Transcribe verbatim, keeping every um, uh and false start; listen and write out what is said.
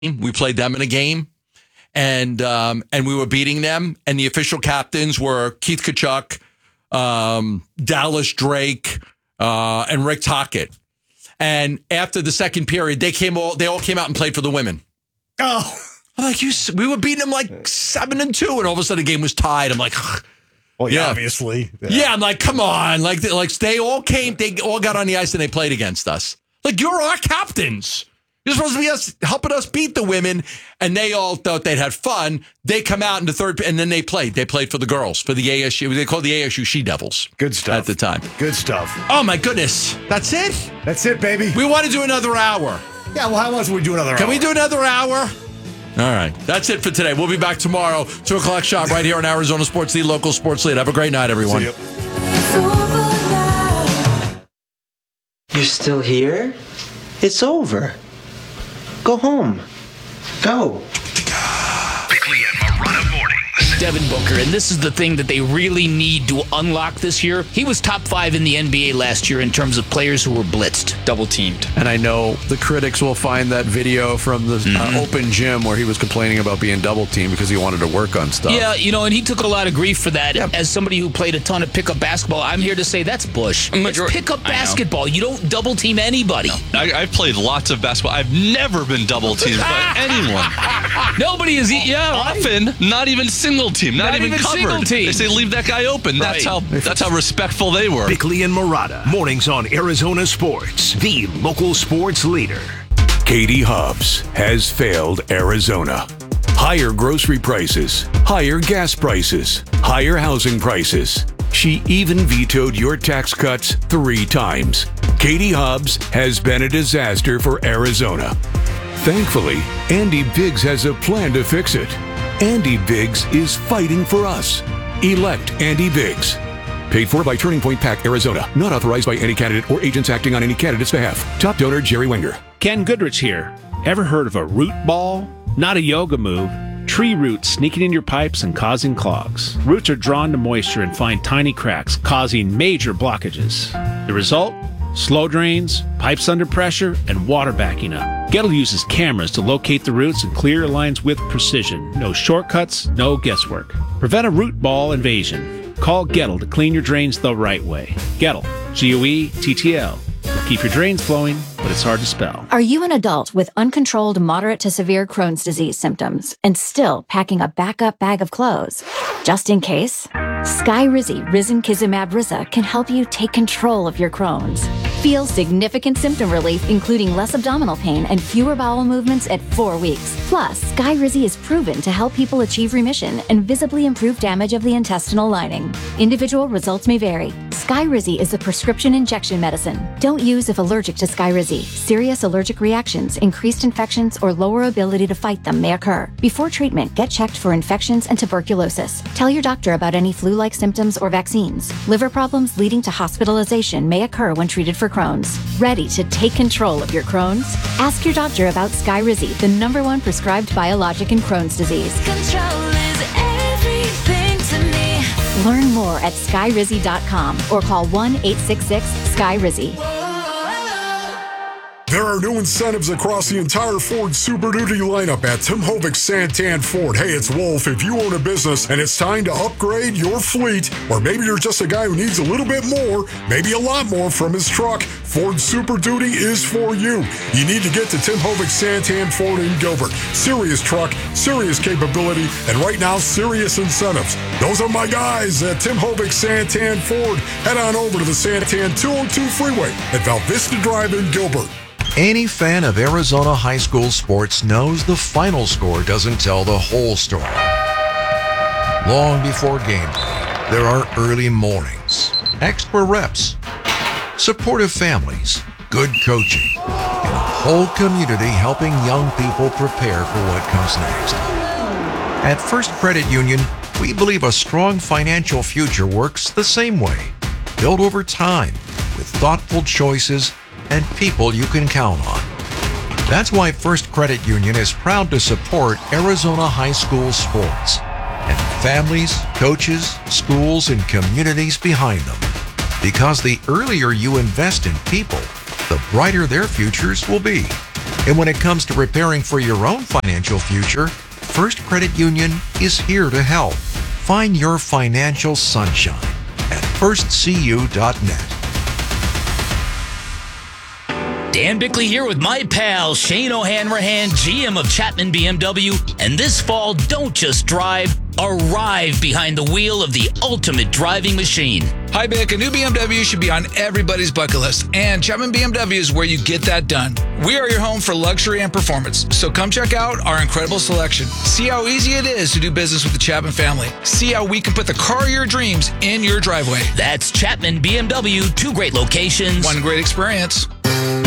We played them in a game, and um, and we were beating them. And the official captains were Keith Kachuk, um, Dallas Drake, uh, and Rick Tocchet. And after the second period, they came all they all came out and played for the women. Oh, I'm like, you, we were beating them like seven and two, and all of a sudden the game was tied. I'm like, well, yeah, yeah. obviously, yeah. yeah. I'm like, come on, like, like they all came, they all got on the ice and they played against us. Like, you're our captains. You're supposed to be us helping us beat the women, and they all thought they'd had fun. They come out in the third, and then they played. They played for the girls, for the A S U. They called the A S U She Devils. Good stuff. At the time. Good stuff. Oh, my goodness. That's it? That's it, baby. We want to do another hour. Yeah, well, how much would we do another Can hour? we do another hour? All right. That's it for today. We'll be back tomorrow, two o'clock sharp, right here on Arizona Sports, the local sports lead. Have a great night, everyone. See you. You're still here? It's over. Go home. Go. Bickley and Marotta mornings. Devin Booker, and this is the thing that they really need to unlock this year. He was top five in the N B A last year in terms of players who were blitzed. Double teamed. And I know the critics will find that video from the mm-hmm. uh, open gym where he was complaining about being double teamed because he wanted to work on stuff. Yeah, you know, and he took a lot of grief for that. Yep. As somebody who played a ton of pickup basketball, I'm here to say that's bush. It's pickup basketball. You don't double team anybody. No. I, I've played lots of basketball. I've never been double teamed by anyone. Nobody is, yeah. Often, right? Not even single team, not, not even, even covered. Single team. They say leave that guy open. Right. That's how that's how respectful they were. Bickley and Marotta, mornings on Arizona Sports, the local sports leader. Katie Hobbs has failed Arizona. Higher grocery prices, higher gas prices, higher housing prices. She even vetoed your tax cuts three times. Katie Hobbs has been a disaster for Arizona. Thankfully, Andy Biggs has a plan to fix it. Andy Biggs is fighting for us. Elect Andy Biggs. Paid for by Turning Point PAC, Arizona. Not authorized by any candidate or agents acting on any candidate's behalf. Top donor, Jerry Wenger. Ken Goodrich here. Ever heard of a root ball? Not a yoga move. Tree roots sneaking in your pipes and causing clogs. Roots are drawn to moisture and find tiny cracks, causing major blockages. The result? Slow drains, pipes under pressure, and water backing up. Gettle uses cameras to locate the roots and clear your lines with precision. No shortcuts, no guesswork. Prevent a root ball invasion. Call Gettle to clean your drains the right way. Gettle, G O E T T L. Keep your drains flowing, but it's hard to spell. Are you an adult with uncontrolled moderate to severe Crohn's disease symptoms and still packing a backup bag of clothes? Just in case, Skyrizi Risankizumab Riza can help you take control of your Crohn's. Feel significant symptom relief, including less abdominal pain and fewer bowel movements at four weeks. Plus, Skyrizi is proven to help people achieve remission and visibly improve damage of the intestinal lining. Individual results may vary. Skyrizi is a prescription injection medicine. Don't use if allergic to Skyrizi. Serious allergic reactions, increased infections, or lower ability to fight them may occur. Before treatment, get checked for infections and tuberculosis. Tell your doctor about any flu-like symptoms or vaccines. Liver problems leading to hospitalization may occur when treated for Crohn's. Ready to take control of your Crohn's? Ask your doctor about Skyrizi, the number one prescribed biologic in Crohn's disease. Control is everything to me. Learn more at skyrizi dot com or call one eight six six S K Y R I Z I. There are new incentives across the entire Ford Super Duty lineup at Tim Hovik Santan Ford. Hey, it's Wolf. If you own a business and it's time to upgrade your fleet, or maybe you're just a guy who needs a little bit more, maybe a lot more from his truck, Ford Super Duty is for you. You need to get to Tim Hovik Santan Ford in Gilbert. Serious truck, serious capability, and right now, serious incentives. Those are my guys at Tim Hovik Santan Ford. Head on over to the Santan two oh two freeway at Val Vista Drive in Gilbert. Any fan of Arizona high school sports knows the final score doesn't tell the whole story. Long before game day, there are early mornings, extra reps, supportive families, good coaching, and a whole community helping young people prepare for what comes next. At First Credit Union, we believe a strong financial future works the same way, built over time with thoughtful choices and people you can count on. That's why First Credit Union is proud to support Arizona high school sports and families, coaches, schools, and communities behind them. Because the earlier you invest in people, the brighter their futures will be. And when it comes to preparing for your own financial future, First Credit Union is here to help. Find your financial sunshine at first c u dot net. Dan Bickley here with my pal Shane O'Hanrahan, G M of Chapman B M W. And this fall, don't just drive, arrive behind the wheel of the ultimate driving machine. Hi, Bick. A new B M W should be on everybody's bucket list, and Chapman B M W is where you get that done. We are your home for luxury and performance, so come check out our incredible selection. See how easy it is to do business with the Chapman family. See how we can put the car of your dreams in your driveway. That's Chapman B M W, two great locations, one great experience.